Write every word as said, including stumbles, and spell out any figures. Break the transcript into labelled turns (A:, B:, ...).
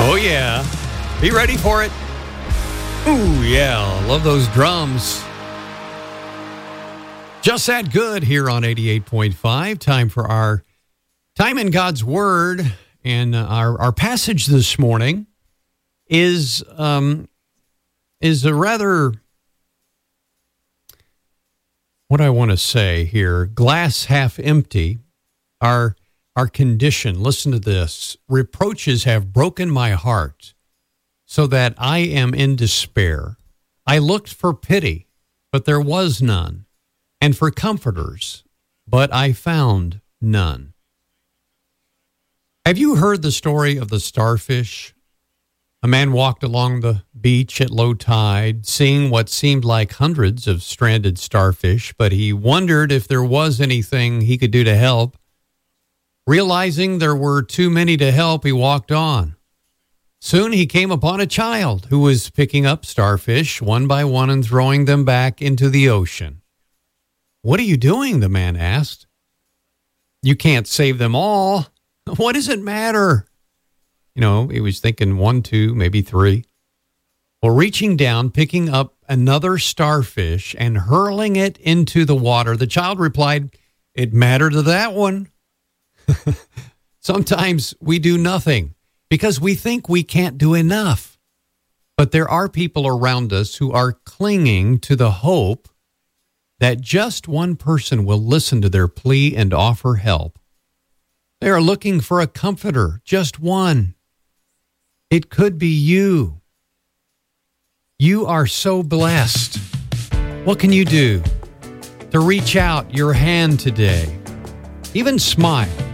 A: Oh, yeah. Be ready for it. Ooh, yeah. Love those drums. Just that good here on eighty-eight point five. Time for our Time in God's Word. And our, our passage this morning is, um, is a rather, what do I want to say here? Glass half empty. Our, our condition. Listen to this. Reproaches have broken my heart, so that I am in despair. I looked for pity, but there was none, and for comforters, but I found none. Have you heard the story of the starfish? A man walked along the beach at low tide, seeing what seemed like hundreds of stranded starfish, but he wondered if there was anything he could do to help. Realizing there were too many to help, he walked on. Soon he came upon a child who was picking up starfish one by one and throwing them back into the ocean. "What are you doing?" the man asked. "You can't save them all. What does it matter?" You know, he was thinking one, two, maybe three. Well, reaching down, picking up another starfish and hurling it into the water, the child replied, "It mattered to that one." Sometimes we do nothing because we think we can't do enough. But there are people around us who are clinging to the hope that just one person will listen to their plea and offer help. They are looking for a comforter, just one. It could be you. You are so blessed. What can you do to reach out your hand today? Even smile.